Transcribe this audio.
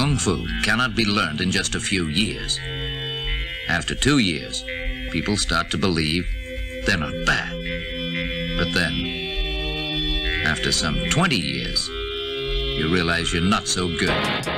Kung Fu cannot be learned in just a few years. After 2 years, people start to believe they're not bad. But then, after some 20 years, you realize you're not so good.